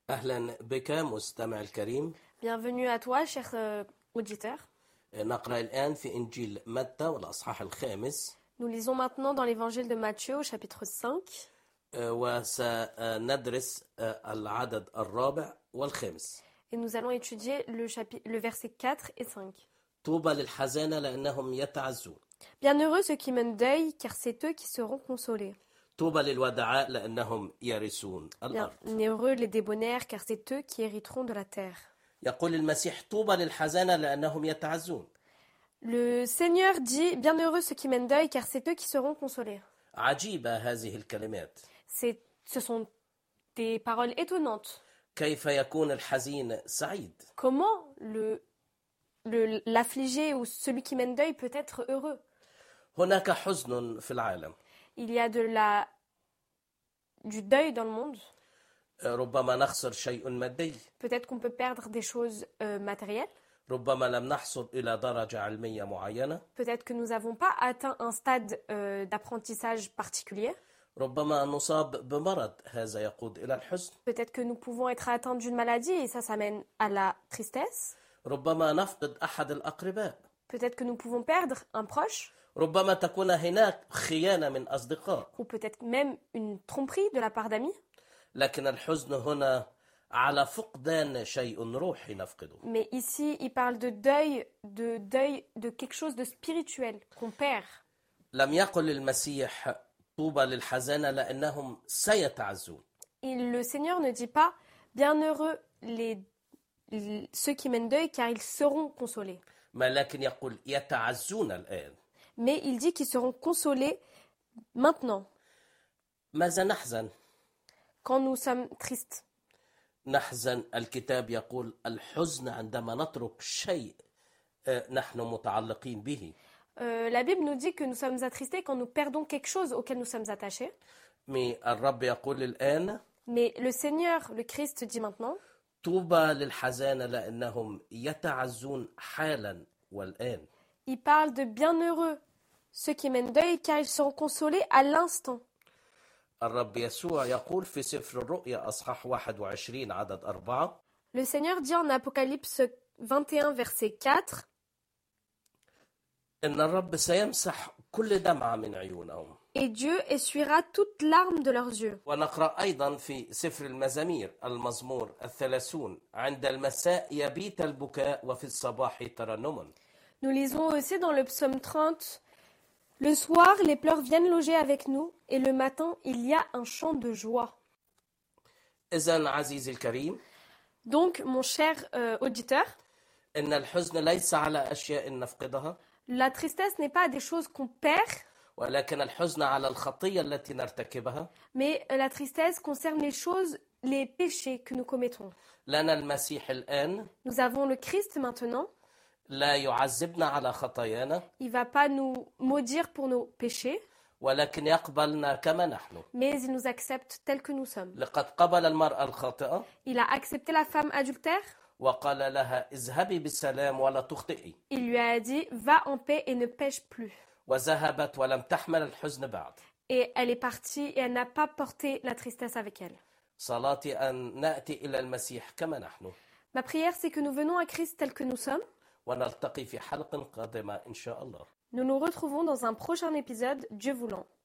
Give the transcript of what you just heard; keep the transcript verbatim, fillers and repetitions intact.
أهلا بك مستمع الكريم. Bienvenue à toi, cher euh, auditeur. نقرأ الآن في إنجيل متى والأصحاح الخامس. Nous lisons maintenant dans l'évangile de Matthieu au chapitre cinq وسندرس العدد الرابع والخامس. et nous allons étudier le, chapitre, le verset quatre et cinq. طوبى للحزانة لأنهم يتعزون. Bienheureux ceux qui mènent deuil, car c'est eux qui seront consolés. طوبى للودعاء لأنهم يرثون الأرض. Bienheureux les débonnaires, car c'est eux qui hériteront de la terre. يقول المسيح طوبى للحزانة لأنهم يتعزون. Le Seigneur dit, bienheureux ceux qui mènent deuil, car c'est eux qui seront consolés. عجيبة هذه الكلمات. C'est, ce sont des paroles étonnantes. كيف يكون الحزين سعيد؟ Comment le, le, l'affligé ou celui qui mène deuil peut être heureux? هناك حزن في العالم. Il y a de la, du deuil dans le monde. ربما نخسر شيء مادي. Peut-être qu'on peut perdre des choses euh, matérielles. ربما لم نحصل إلى درجة علمية معينة. Peut-être que nous n'avons pas atteint un stade euh, d'apprentissage particulier. ربما نصاب بمرض هذا يقود إلى الحزن. Peut-être que nous pouvons être atteints d'une maladie et ça, ça mène à la tristesse. ربما نفقد أحد الأقرباء. Peut-être que nous pouvons perdre un proche. ربما تكون هناك خيانة من أصدقاء. Ou peut-être même une tromperie de la part d'amis. لكن الحزن هنا على فقدان شيء روحي نفقده. Mais ici, il parle de deuil, de deuil de quelque chose de spirituel qu'on perd. لم يقل المسيح طوبى للحزانة لأنهم سيتعزون. Et le Seigneur ne dit pas bienheureux les, les, ceux qui mènent deuil car ils seront consolés. ما لكن يقول يتعزون الآن. Mais il dit qu'ils seront consolés maintenant, ماذا نحزن؟ quand nous sommes tristes. نحزن. الكتاب يقول الحزن عندما نترك شيء نحن متعلقين به. Euh, la Bible nous dit que nous sommes attristés quand nous perdons quelque chose auquel nous sommes attachés. Mais الرب يقول الآن Mais le Seigneur, le Christ, dit maintenant طوبى للحزانة لأنهم يتعزون حالا والآن. il parle de bienheureux ceux qui mènent deuil car ils seront consolés à l'instant. الرب يسوع يقول في سفر الرؤيا أصحاح واحد وعشرين عدد أربعة. Le Seigneur dit en Apocalypse vingt et un verset quatre إن الرب سيمسح كل دمعة من عيونهم. Et Dieu essuiera toute larme de leurs yeux. ونقرأ أيضا في سفر المزامير المزمور الثلاثون عند المساء يبيت البكاء وفي الصباح ترنم. Nous lisons aussi dans le psaume trente. Le soir, les pleurs viennent loger avec nous, et le matin, il y a un chant de joie. إذن عزيزي الكريم. Donc, mon cher euh, auditeur, إن الحزن ليس على أشياء نفقدها. la tristesse n'est pas des choses qu'on perd, ولكن الحزن على الخطية التي نرتكبها. mais la tristesse concerne les choses, les péchés que nous commettons. لنا المسيح الآن. Nous avons le Christ maintenant. لا يعذبنا على خطايانا. Il ne va pas nous maudire pour nos péchés, ولكن يقبلنا كما نحن. mais il nous accepte tels que nous sommes. لقد قبل المرأة الخاطئة. Il a accepté la femme adultère. وقال لها اذهبي بالسلام ولا تخطئي. Il lui a dit, va en paix et ne pêche plus. وذهبت ولم تحمل الحزن بعد. Et elle est partie et elle n'a pas porté la tristesse avec elle. صلاتي أن نأتي إلى المسيح كما نحن. Ma prière, c'est que nous venons à Christ tel que nous sommes. ونلتقي في حلقة قادمة إن شاء الله. Nous nous retrouvons dans un prochain épisode, Dieu voulant.